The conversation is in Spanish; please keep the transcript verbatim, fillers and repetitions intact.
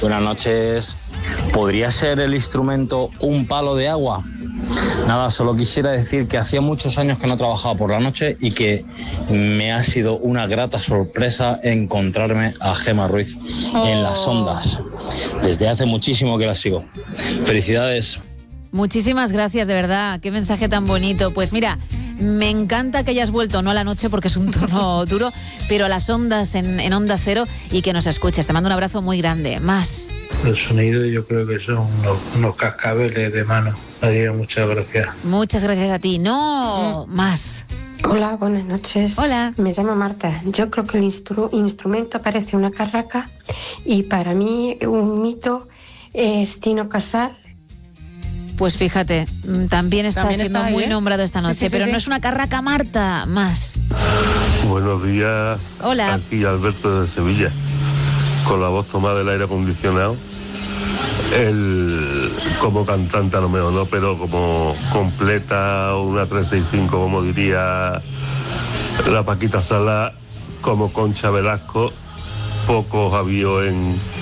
Buenas noches. ¿Podría ser el instrumento un palo de agua? Nada, solo quisiera decir que hacía muchos años que no trabajaba por la noche y que me ha sido una grata sorpresa encontrarme a Gemma Ruiz oh. en las ondas. Desde hace muchísimo que la sigo. Felicidades. Muchísimas gracias, de verdad. Qué mensaje tan bonito. Pues mira, me encanta que hayas vuelto, no a la noche porque es un turno duro, pero a las ondas en, en Onda Cero y que nos escuches. Te mando un abrazo muy grande. Más. El sonido yo creo que son unos, unos cascabeles de mano. María, muchas gracias. Muchas gracias a ti. No, mm. más. Hola, buenas noches. Hola. Me llamo Marta. Yo creo que el instru- instrumento parece una carraca y para mí un mito es Tino Casal. Pues fíjate, también está también siendo está, muy ¿eh? nombrado esta noche, sí, sí, pero sí, no sí. es una carraca, Marta. Más. Buenos días. Hola. Aquí Alberto de Sevilla, con la voz tomada del aire acondicionado. Él como cantante a lo mejor, ¿no? Pero como completa una tres seis cinco, como diría la Paquita Sala, como Concha Velasco, pocos había en